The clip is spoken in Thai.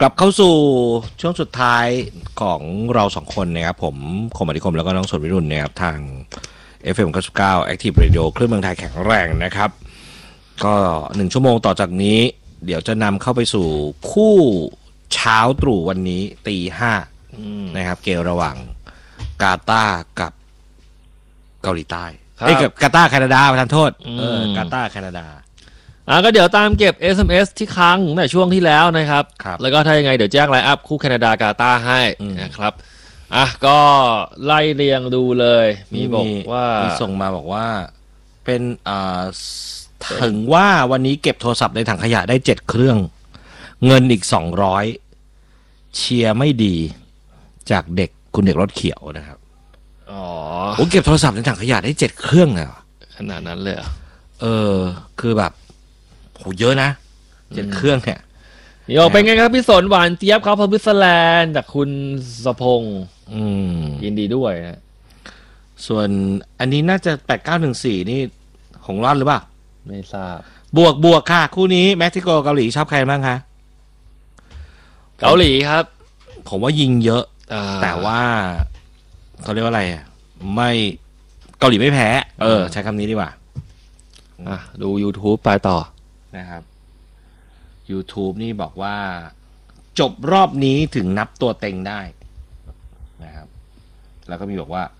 กลับเข้าสู่ช่วงสุดท้ายของเราสองคนนะครับผมคมอธิคมแล้วก็น้องสนวิรุณนะครับทาง FM 99 Active Radio คลื่นเมืองไทยแข็งแรงนะครับก็1ชั่วโมงต่อจากนี้เดี๋ยวจะนำเข้าไปสู่คู่เช้าตรู่วันนี้ตีห้านะครับเกมระหว่างกาตาร์กับเกาหลีใต้กับกาตาร์แคนาดาประทานโทษกาตาร์แคนาดาก็เดี๋ยวตามเก็บ SMS ที่ค้างในช่วงที่แล้วนะครับแล้วก็ถ้ายังไงเดี๋ยวแจ้งไลน์อัพคู่แคนาดากาตาร์ให้นะครับก็ไล่เรียงดูเลยมีบอกว่ามีส่งมาบอกว่าเป็นถึงว่าวันนี้เก็บโทรศัพท์ในถังขยะได้7เครื่องเงินอีก200เชียร์ไม่ดีจากเด็กคุณเด็กรถเขียวนะครับโอ้เก็บโทรศัพท์ในถังขยะได้7เครื่องเลยขนาดนั้นเลยคือแบบโหเยอะนะ7เครื่องเนี่ยเป็นไงครับพี่สนหวานเจี๊ยบครับพมิสแลนด์จากคุณสพงษ์ยินดีด้วยนะส่วนอันนี้น่าจะ8914นี่ของรอดหรือเปล่าไม่ทราบบวกค่ะคู่นี้เม็กซิโกเกาหลีชอบใครบ้างคะเกาหลีครับผมว่ายิงเยอะแต่ว่าเขาเรียกว่าอะไรไม่เกาหลีไม่แพ้ใช้คำนี้ดีกว่าดู YouTube ไปต่อนะครับ YouTube นี่บอกว่าจบรอบนี้ถึงนับตัวเต็งได้นะครับแล้วก็มีบอกว่า